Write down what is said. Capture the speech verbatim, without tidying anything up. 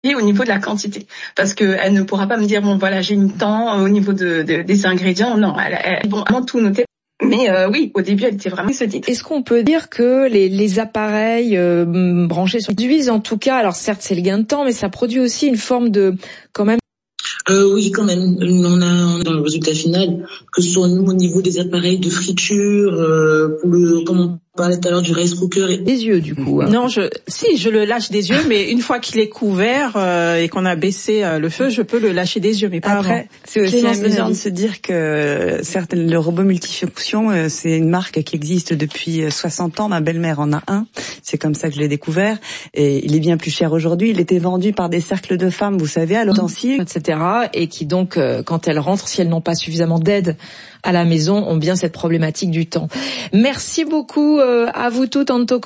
et au niveau de la quantité, parce que elle ne pourra pas me dire bon voilà j'ai mis tant au niveau de, de des ingrédients. Non, elle, elle bon vraiment tout noter. Mais euh, oui, au début, elle était vraiment exotique. Est-ce qu'on peut dire que les, les appareils euh, branchés sur produisent en tout cas, alors certes c'est le gain de temps, mais ça produit aussi une forme de quand même. Euh, oui, quand même. On a dans le résultat final, que ce soit nous au niveau des appareils de friture, euh, pour le, comme on parlait tout à l'heure du rice cooker. Et... Des yeux, du coup. Hein. Non, je, si, je le lâche des yeux, mais une fois qu'il est couvert euh, et qu'on a baissé euh, le feu, je peux le lâcher des yeux, mais pas Après, avant. c'est aussi amusant de se dire que certes, le robot multifonction, euh, c'est une marque qui existe depuis soixante ans. Ma belle-mère en a un. C'est comme ça que je l'ai découvert. Et il est bien plus cher aujourd'hui. Il était vendu par des cercles de femmes, vous savez, à l'utensiles, et cetera. Et qui donc, euh, quand elles rentrent, si elles n'ont pas suffisamment d'aide à la maison, ont bien cette problématique du temps. Merci beaucoup euh, à vous toutes, Anto.